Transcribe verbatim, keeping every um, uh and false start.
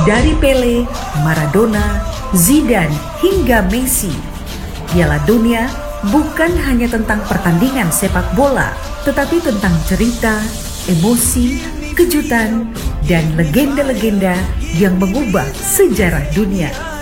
Dari Pele, Maradona, Zidane hingga Messi, Piala Dunia bukan hanya tentang pertandingan sepak bola, tetapi tentang cerita, emosi, kejutan, dan legenda-legenda yang mengubah sejarah dunia.